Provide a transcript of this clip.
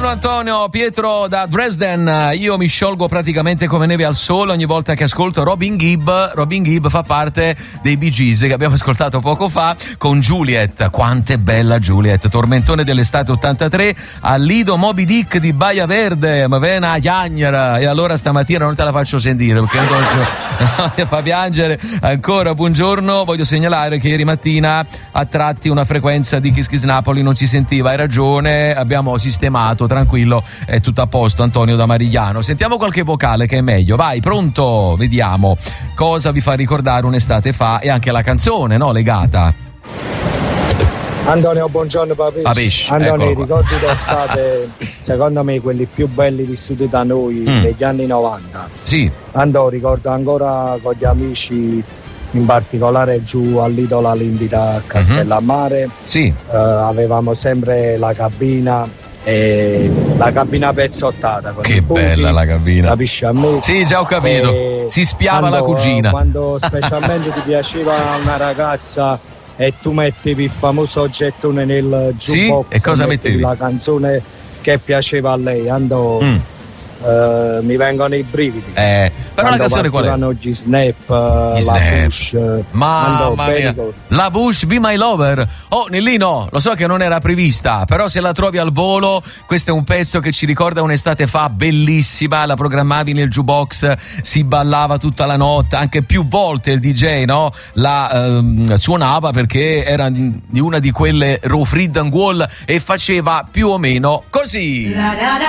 Buongiorno Antonio, Pietro da Dresden. Io mi sciolgo praticamente come neve al sole ogni volta che ascolto Robin Gibb. Robin Gibb fa parte dei Bee Gees che abbiamo ascoltato poco fa con Juliet. Quanto è bella Juliet, tormentone dell'estate 83 al Lido Moby Dick di Baia Verde, ma vena a chiagnera. E allora stamattina non te la faccio sentire perché mi fa piangere ancora. Buongiorno, voglio segnalare che ieri mattina a tratti una frequenza di Kiss Kiss Napoli non si sentiva, hai ragione, abbiamo sistemato, tranquillo, è tutto a posto. Antonio da Marigliano. Sentiamo qualche vocale che è meglio, vai, pronto, vediamo cosa vi fa ricordare un'estate fa e anche la canzone, no, legata. Antonio, buongiorno Papisci. Antonio, i ricordi d'estate secondo me quelli più belli vissuti da noi negli anni 90. Sì. Antonio, ricordo ancora con gli amici, in particolare giù all'Isola Limpida a Castellammare. Sì. Avevamo sempre la cabina pezzottata con che bella la cabina, capisci a me? Sì, già ho capito, si spiava la cugina quando specialmente ti piaceva una ragazza e tu mettevi il famoso oggettone nel jukebox, sì? E cosa mettevi? La canzone che piaceva a lei, mi vengono i brividi. Però la canzone qual è? Gli Snap, la Bush. Mamma mia, la Bush, Be My Lover. Oh, Nellino, lo so che non era prevista, però se la trovi al volo, questo è un pezzo che ci ricorda un'estate fa bellissima. La programmavi nel jukebox, si ballava tutta la notte, anche più volte il DJ, no? La suonava perché era di una di quelle Raw Freedom Wall e faceva più o meno così.